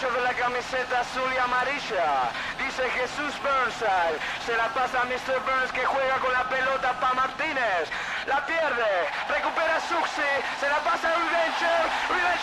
muchacho de la camiseta azul y amarilla. Dice Jesús Burnside. Se la pasa a Mr. Burns que juega con la pelota para Martínez. La pierde. Recupera Suxi. Se la pasa a Revenge.